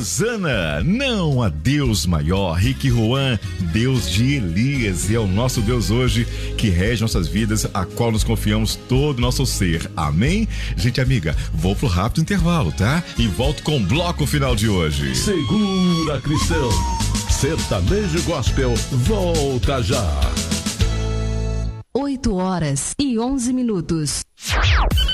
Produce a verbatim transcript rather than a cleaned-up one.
Osana, não há Deus maior. Rick Juan, Deus de Elias, e é o nosso Deus hoje que rege nossas vidas, a qual nos confiamos todo o nosso ser. Amém? Gente amiga, vou pro rápido intervalo, tá? E volto com o bloco final de hoje. Segura, cristão. Sertanejo Gospel volta já. oito horas e onze minutos.